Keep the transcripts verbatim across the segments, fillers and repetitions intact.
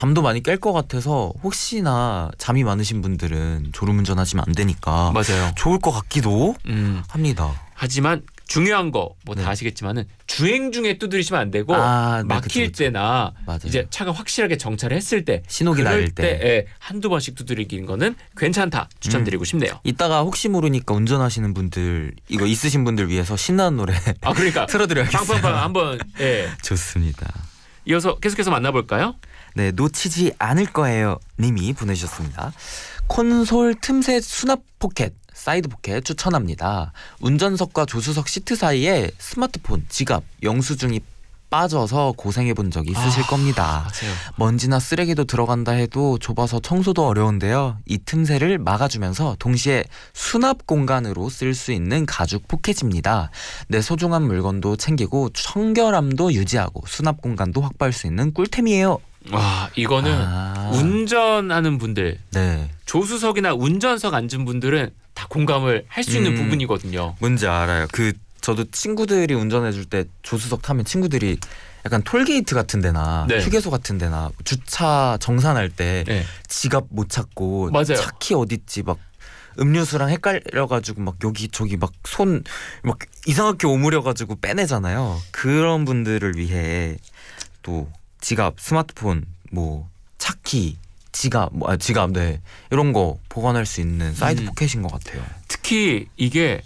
잠도 많이 깰 것 같아서 혹시나 잠이 많으신 분들은 졸음운전하시면 안 되니까 맞아요. 좋을 것 같기도 음. 합니다. 하지만 중요한 거 뭐 다 네. 아시겠지만은 주행 중에 두드리시면 안 되고 아, 네, 막힐 그쵸, 그쵸. 때나 맞아요. 이제 차가 확실하게 정차를 했을 때 신호기 그럴 날릴 때. 때 한두 번씩 두드리는 거는 괜찮다 추천드리고 음. 싶네요. 이따가 혹시 모르니까 운전하시는 분들 이거 있으신 분들 위해서 신나는 노래 아 그러니까 틀어드려야겠어요. 빵빵빵 한번 예. 좋습니다. 이어서 계속해서 만나볼까요? 네, 놓치지 않을 거예요 님이 보내주셨습니다. 콘솔 틈새 수납 포켓 사이드 포켓 추천합니다. 운전석과 조수석 시트 사이에 스마트폰, 지갑, 영수증이 빠져서 고생해본 적이 있으실 아, 겁니다. 맞아요. 먼지나 쓰레기도 들어간다 해도 좁아서 청소도 어려운데요. 이 틈새를 막아주면서 동시에 수납 공간으로 쓸 수 있는 가죽 포켓입니다. 내 소중한 물건도 챙기고 청결함도 유지하고 수납 공간도 확보할 수 있는 꿀템이에요. 와 이거는 아. 운전하는 분들 네, 조수석이나 운전석 앉은 분들은 다 공감을 할 수 있는 음. 부분이거든요. 뭔지 알아요. 그 저도 친구들이 운전해줄 때 조수석 타면 친구들이 약간 톨게이트 같은 데나 네. 휴게소 같은 데나 주차 정산할 때 네. 지갑 못 찾고 맞아요. 차키 어딨지 막 음료수랑 헷갈려가지고 막 여기 저기 막 손 막 이상하게 오므려가지고 빼내잖아요. 그런 분들을 위해 또 지갑, 스마트폰, 뭐 차키, 지갑, 뭐 아, 지갑 네 이런 거 보관할 수 있는 사이드 음. 포켓인 것 같아요. 특히 이게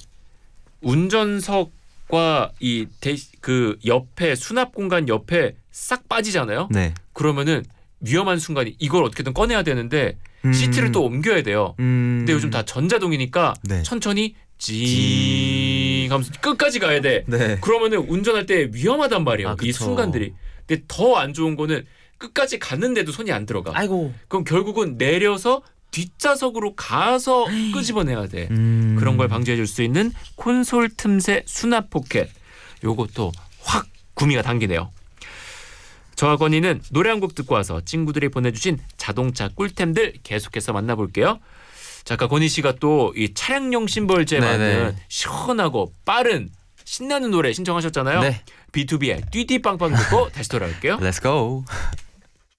운전석과 이 그 옆에 수납 공간 옆에 싹 빠지잖아요. 네. 그러면은 위험한 순간이 이걸 어떻게든 꺼내야 되는데 음. 시트를 또 옮겨야 돼요. 음. 근데 요즘 다 전자동이니까 네. 천천히 징 하면서 끝까지 가야 돼. 네. 그러면은 운전할 때 위험하단 말이에요. 아, 이 그쵸. 순간들이. 근데 더 안 좋은 거는 끝까지 갔는데도 손이 안 들어가. 아이고. 그럼 결국은 내려서 뒷좌석으로 가서 끄집어내야 돼. 음. 그런 걸 방지해 줄 수 있는 콘솔 틈새 수납 포켓. 요것도 확 구미가 당기네요. 저와 건이는 노래 한 곡 듣고 와서 친구들이 보내주신 자동차 꿀템들 계속해서 만나볼게요. 자, 아까 건희 씨가 또 이 차량용 심벌제 네네. 만든 시원하고 빠른 신나는 노래 신청하셨잖아요. 네. 비투비의 띠띠빵빵 듣고 다시 돌아올게요. Let's go.